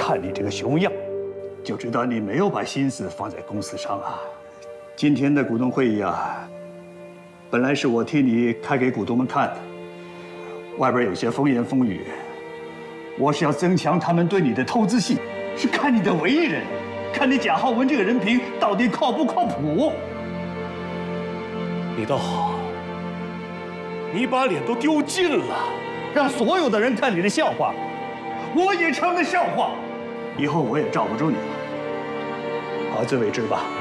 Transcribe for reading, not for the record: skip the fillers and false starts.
看你这个熊样，就知道你没有把心思放在公司上啊。今天的股东会议啊，本来是我替你开给股东们看的，外边有些风言风语，我是要增强他们对你的投资信，是看你的为人，看你贾浩文这个人品到底靠不靠谱。 你倒好，你把脸都丢尽了， 让所有的人看你的笑话，我也成了笑话，以后我也罩不住你了。好自为之吧。